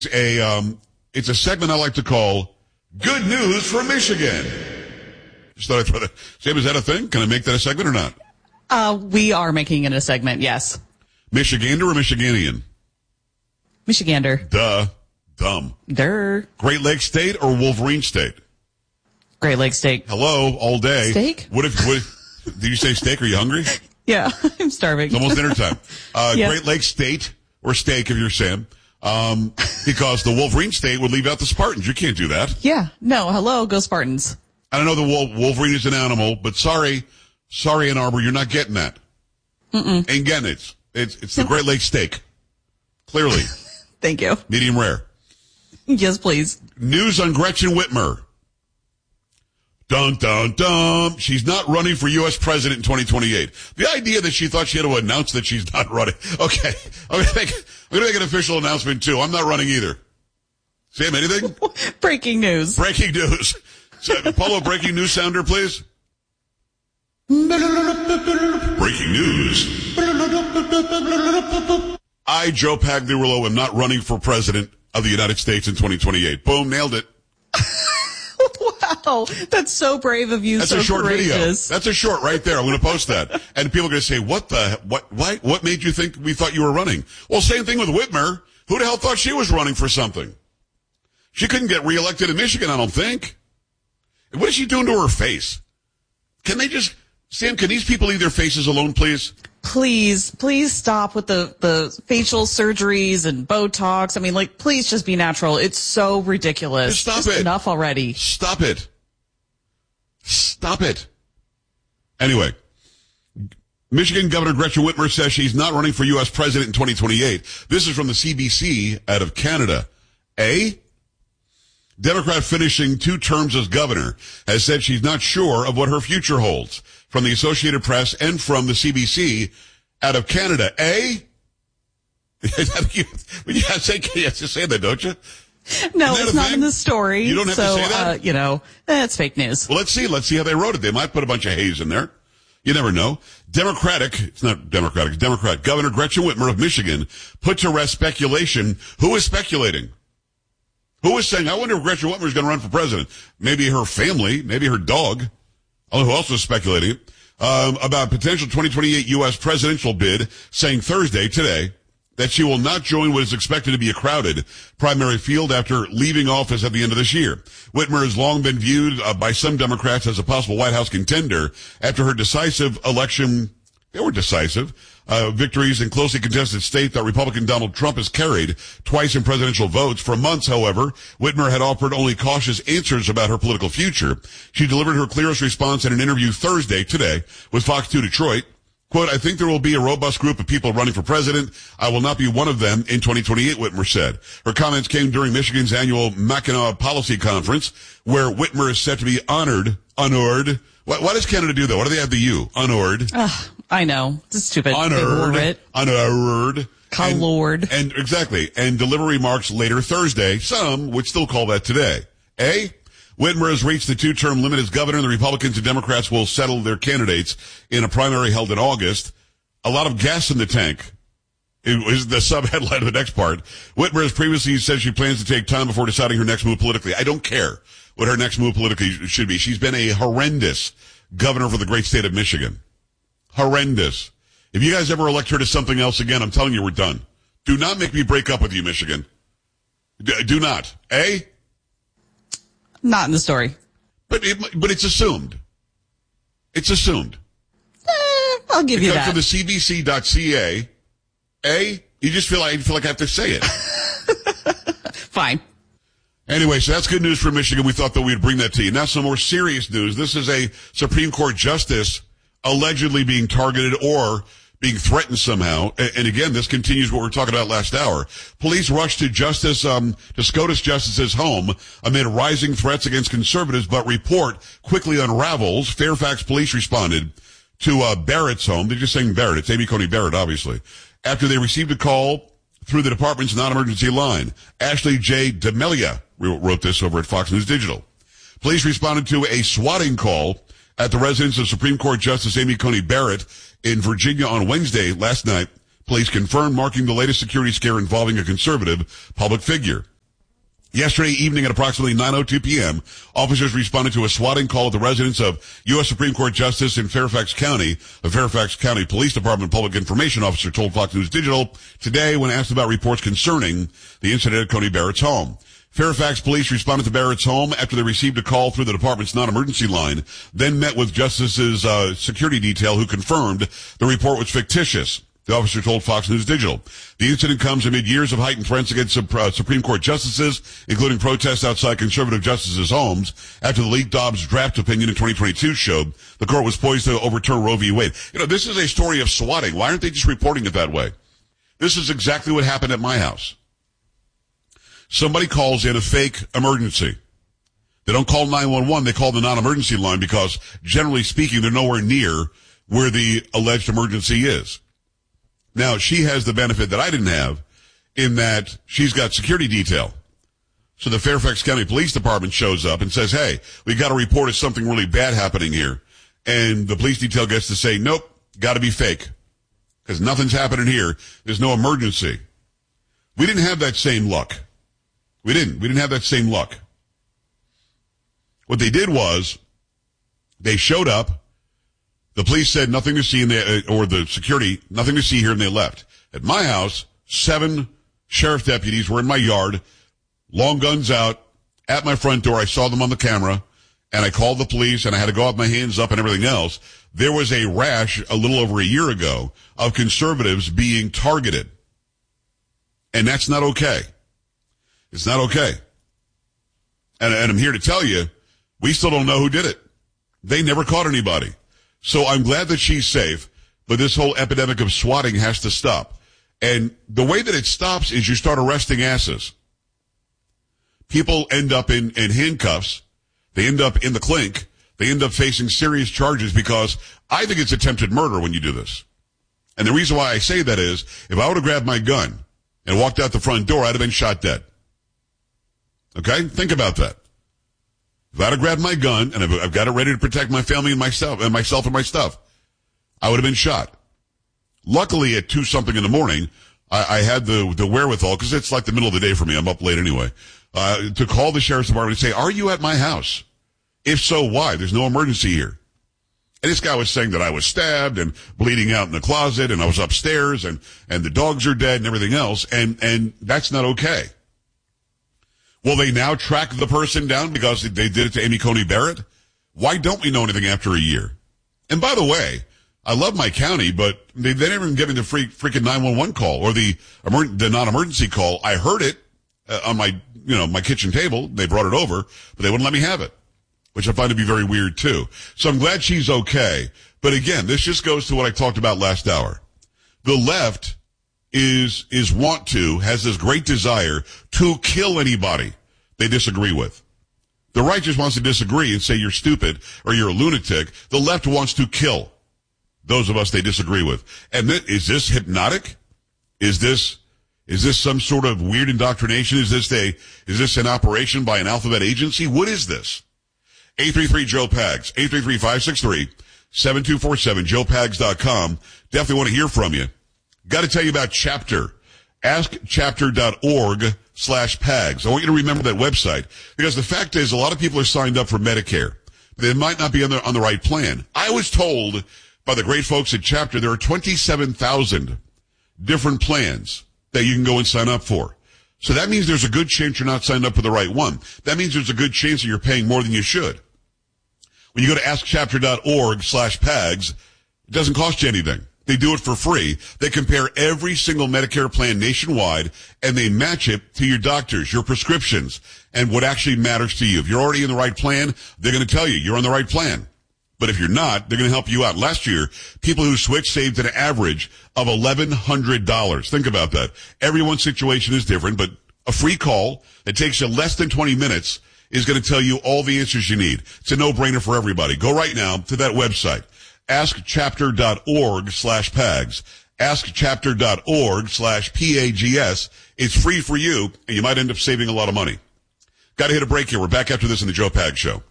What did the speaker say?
It's a segment I like to call Good News for Michigan. Just thought I'd throw that. Sam, is that a thing? Can I make that a segment or not? We are making it a segment, yes. Michigander or Michiganian? Michigander. Duh. Dumb. Durr. Great Lakes State or Wolverine State? Great Lakes State. Hello, all day. Steak? What if did you say steak? Are you hungry? Yeah, I'm starving. It's almost dinner time. Yeah. Great Lakes State or steak if you're Sam. Because the Wolverine State would leave out the Spartans. You can't do that. Yeah. No, hello, go Spartans. I don't know the Wolverine is an animal, but sorry, Ann Arbor, you're not getting that. Ain't getting it. It's the Great Lakes steak. Clearly. Thank you. Medium rare. Yes, please. News on Gretchen Whitmer. Dun, dun, dun. She's not running for U.S. president in 2028. The idea that she thought she had to announce that she's not running. Okay. I'm going to make an official announcement, too. I'm not running either. Sam, anything? Breaking news. Breaking news. So, Polo, breaking news sounder, please. Breaking news. I, Joe Pagliarulo, am not running for president of the United States in 2028. Boom, nailed it. Wow, that's so brave of you. That's so a short courageous. video. That's a short right there. I'm going to post that. And people are going to say, what made you think we thought you were running? Well, same thing with Whitmer. Who the hell thought she was running for something? She couldn't get reelected in Michigan, I don't think. What is she doing to her face? Sam, can these people leave their faces alone, please? Please stop with the facial surgeries and Botox. I mean, please just be natural. It's so ridiculous. Stop it. Enough already. Stop it. Anyway, Michigan Governor Gretchen Whitmer says she's not running for U.S. president in 2028. This is from the CBC out of Canada. Democrat finishing 2 terms as governor has said she's not sure of what her future holds. From the Associated Press and from the CBC out of Canada. You have to say that, don't you? No, it's not in the story. You don't have to say that? It's fake news. Well, let's see how they wrote it. They might put a bunch of haze in there. You never know. Democrat Governor Gretchen Whitmer of Michigan put to rest speculation. Who is speculating? Who is saying, I wonder if Gretchen Whitmer is going to run for president? Maybe her family, maybe her dog. Who also is speculating about potential 2028 U.S. presidential bid, saying Thursday, today, that she will not join what is expected to be a crowded primary field after leaving office at the end of this year. Whitmer has long been viewed by some Democrats as a possible White House contender after her decisive election. They were decisive. Victories in closely contested state that Republican Donald Trump has carried twice in presidential votes. For months, however, Whitmer had offered only cautious answers about her political future. She delivered her clearest response in an interview Thursday, today, with Fox 2 Detroit. Quote, I think there will be a robust group of people running for president. I will not be one of them in 2028, Whitmer said. Her comments came during Michigan's annual Mackinac Policy Conference, where Whitmer is set to be honored. Why does Canada do that? Why do they have the U? Honored. I know. It's stupid. Honored. Colored. And exactly. And deliver remarks later Thursday. Some would still call that today. Whitmer has reached the 2-term limit as governor, and the Republicans and Democrats will settle their candidates in a primary held in August. A lot of gas in the tank is the sub-headline of the next part. Whitmer has previously said she plans to take time before deciding her next move politically. I don't care what her next move politically should be. She's been a horrendous governor for the great state of Michigan. Horrendous. If you guys ever elect her to something else again, I'm telling you we're done. Do not make me break up with you, Michigan. Do not. Not in the story. But it's assumed. It's assumed. I'll give you that. It comes from the CBC.ca. You just feel like I have to say it. Fine. Anyway, so that's good news for Michigan. We thought that we'd bring that to you. Now some more serious news. This is a Supreme Court justice allegedly being targeted or being threatened somehow. And again, this continues what we were talking about last hour. Police rushed to SCOTUS Justice's home amid rising threats against conservatives, but report quickly unravels. Fairfax police responded to Barrett's home. They're just saying Barrett. It's Amy Coney Barrett, obviously. After they received a call through the department's non-emergency line. Ashley J. D'Amelia wrote this over at Fox News Digital. Police responded to a swatting call at the residence of Supreme Court Justice Amy Coney Barrett in Virginia on Wednesday last night. police confirmed, marking the latest security scare involving a conservative public figure. Yesterday evening at approximately 9:02 p.m., officers responded to a swatting call at the residence of U.S. Supreme Court Justice in Fairfax County. The Fairfax County Police Department public information officer told Fox News Digital today when asked about reports concerning the incident at Coney Barrett's home. Fairfax police responded to Barrett's home after they received a call through the department's non-emergency line, then met with Justice's security detail who confirmed the report was fictitious. The officer told Fox News Digital. The incident comes amid years of heightened threats against Supreme Court justices, including protests outside conservative justices' homes after the leaked Dobbs draft opinion in 2022 showed the court was poised to overturn Roe v. Wade. You know, this is a story of swatting. Why aren't they just reporting it that way? This is exactly what happened at my house. Somebody calls in a fake emergency. They don't call 911, they call the non-emergency line because, generally speaking, they're nowhere near where the alleged emergency is. Now, she has the benefit that I didn't have in that she's got security detail. So the Fairfax County Police Department shows up and says, hey, we got a report of something really bad happening here. And the police detail gets to say, nope, got to be fake. Because nothing's happening here. There's no emergency. We didn't have that same luck. We didn't have that same luck. What they did was they showed up. The police said nothing to see, or the security, nothing to see here, and they left. At my house, 7 sheriff deputies were in my yard, long guns out, at my front door. I saw them on the camera, and I called the police, and I had to go out my hands up and everything else. There was a rash a little over a year ago of conservatives being targeted. And that's not okay. It's not okay. And I'm here to tell you, we still don't know who did it. They never caught anybody. So I'm glad that she's safe, but this whole epidemic of swatting has to stop. And the way that it stops is you start arresting asses. People end up in handcuffs. They end up in the clink. They end up facing serious charges because I think it's attempted murder when you do this. And the reason why I say that is if I would have grabbed my gun and walked out the front door, I'd have been shot dead. Okay? Think about that. If I'd have grabbed my gun and I've got it ready to protect my family and myself and my stuff, I would have been shot. Luckily, at 2-something in the morning, I had the wherewithal, because it's like the middle of the day for me. I'm up late anyway, to call the sheriff's department and say, are you at my house? If so, why? There's no emergency here. And this guy was saying that I was stabbed and bleeding out in the closet and I was upstairs and the dogs are dead and everything else. And that's not okay. Will they now track the person down because they did it to Amy Coney Barrett? Why don't we know anything after a year? And by the way, I love my county, but they never even give me the freaking 911 call or the non-emergency call. I heard it on my kitchen table. They brought it over, but they wouldn't let me have it, which I find to be very weird too. So I'm glad she's okay. But again, this just goes to what I talked about last hour. The left has this great desire to kill anybody they disagree with. The right just wants to disagree and say you're stupid or you're a lunatic. The left wants to kill those of us they disagree with. And is this hypnotic? Is this some sort of weird indoctrination? Is this an operation by an alphabet agency? What is this? 833-JOE-PAGS, 833-563-7247, joepags.com. Definitely want to hear from you. Got to tell you about Chapter. AskChapter.org/PAGS. I want you to remember that website because the fact is a lot of people are signed up for Medicare. They might not be on the right plan. I was told by the great folks at Chapter there are 27,000 different plans that you can go and sign up for. So that means there's a good chance you're not signed up for the right one. That means there's a good chance that you're paying more than you should. When you go to AskChapter.org/PAGS, it doesn't cost you anything. They do it for free. They compare every single Medicare plan nationwide, and they match it to your doctors, your prescriptions, and what actually matters to you. If you're already in the right plan, they're going to tell you you're on the right plan. But if you're not, they're going to help you out. Last year, people who switched saved an average of $1,100. Think about that. Everyone's situation is different, but a free call that takes you less than 20 minutes is going to tell you all the answers you need. It's a no-brainer for everybody. Go right now to that website. AskChapter.org/PAGS. AskChapter.org/PAGS. It's free for you, and you might end up saving a lot of money. Got to hit a break here. We're back after this in the Joe Pags Show.